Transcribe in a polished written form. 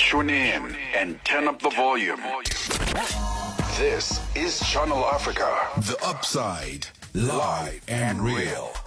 Tune in and turn up the volume. This is Channel Africa. The Upside, live and real.